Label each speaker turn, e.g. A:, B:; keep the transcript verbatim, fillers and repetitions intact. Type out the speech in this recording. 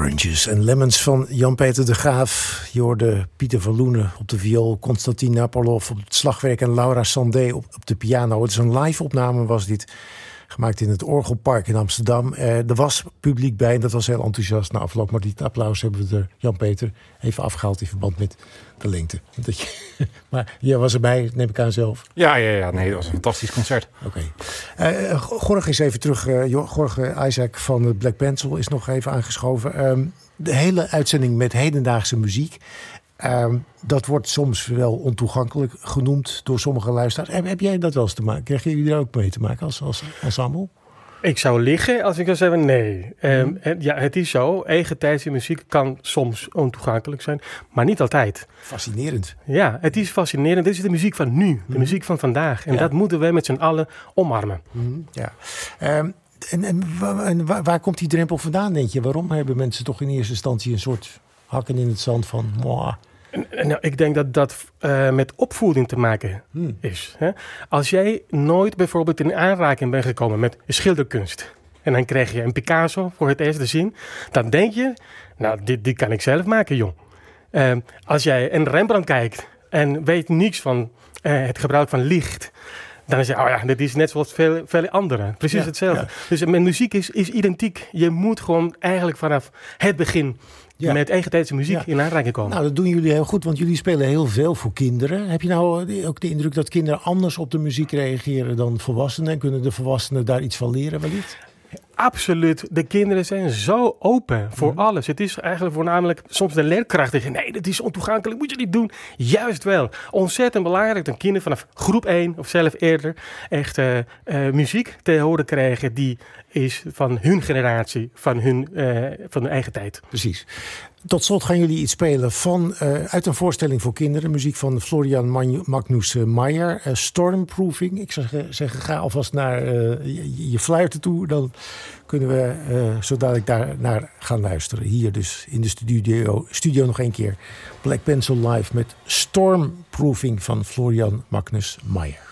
A: Oranges and Lemons van Jan-Peter de Graaf. Je hoorde Pieter van Loenen op de viool, Konstantin Napolov op het slagwerk en Laura Sandé op, op de piano. Het is een live opname was dit, gemaakt in het Orgelpark in Amsterdam. Eh, er was publiek bij en dat was heel enthousiast na afloop. Maar dit applaus hebben we er Jan-Peter even afgehaald in verband met de lengte. Dat je, maar jij was erbij, neem ik aan zelf.
B: Ja, ja, ja. Nee, dat was een fantastisch concert.
A: Oké. Okay. Uh, Gorg is even terug. Uh, Gorg Isaac van de Black Pencil is nog even aangeschoven. Um, de hele uitzending met hedendaagse muziek. Um, dat wordt soms wel ontoegankelijk genoemd door sommige luisteraars. Heb, heb jij dat wel eens te maken? Krijgen jullie daar ook mee te maken als, als ensemble?
C: Ik zou liggen als ik zou zeggen nee. Um, mm. het, ja, het is zo. Eigentijdse muziek kan soms ontoegankelijk zijn, maar niet altijd.
A: Fascinerend.
C: Ja, het is fascinerend. Dit is de muziek van nu, de mm. muziek van vandaag. En ja. dat moeten wij met z'n allen omarmen.
A: Mm. Ja. Um, en, en, en waar, waar komt die drempel vandaan, denk je? Waarom hebben mensen toch in eerste instantie een soort hakken in het zand van... Mwah.
C: En, en, nou, ik denk dat dat uh, met opvoeding te maken hmm. is. Hè? Als jij nooit bijvoorbeeld in aanraking bent gekomen met schilderkunst... en dan krijg je een Picasso voor het eerst te zien... dan denk je, nou, dit, dit kan ik zelf maken, jong. Uh, als jij een Rembrandt kijkt en weet niets van uh, het gebruik van licht... dan is je, oh ja, dit is net zoals veel, veel anderen. Precies ja, hetzelfde. Ja. Dus met muziek is, is identiek. Je moet gewoon eigenlijk vanaf het begin... Ja. met eigentijdse muziek ja. in aanraking komen.
A: Nou, dat doen jullie heel goed, want jullie spelen heel veel voor kinderen. Heb je nou ook de indruk dat kinderen anders op de muziek reageren dan volwassenen? Kunnen de volwassenen daar iets van leren wellicht?
C: Absoluut. De kinderen zijn zo open voor mm. alles. Het is eigenlijk voornamelijk soms de leerkracht die zegt... nee, dat is ontoegankelijk, moet je niet doen. Juist wel. Ontzettend belangrijk dat kinderen vanaf groep één of zelf eerder... echt uh, uh, muziek te horen krijgen die is van hun generatie, van hun, uh, van hun eigen tijd.
A: Precies. Tot slot gaan jullie iets spelen van, uh, uit een voorstelling voor kinderen. Muziek van Florian Man- Magnus Meyer. Uh, Stormproofing. Ik zou zeggen, ga alvast naar uh, je, je fluiten toe. Dan kunnen we uh, zo dadelijk daar naar gaan luisteren. Hier dus in de studio, studio nog één keer. Black Pencil live met Stormproofing van Florian Magnus Meyer.